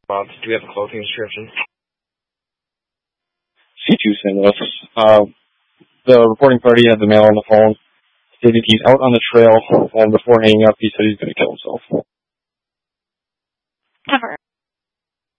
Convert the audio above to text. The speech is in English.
Do we have a clothing description? C2 St. Louis. The reporting party had the male on the phone, stated he's out on the trail, and before hanging up, he said he's going to kill himself. Cover.